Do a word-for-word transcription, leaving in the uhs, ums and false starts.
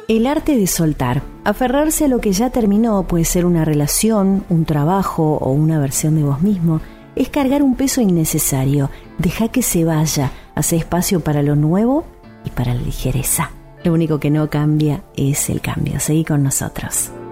El arte de soltar. Aferrarse a lo que ya terminó, puede ser una relación, un trabajo o una versión de vos mismo, es cargar un peso innecesario. Deja que se vaya, hace espacio para lo nuevo y para la ligereza. Lo único que no cambia es el cambio. Seguí con nosotros.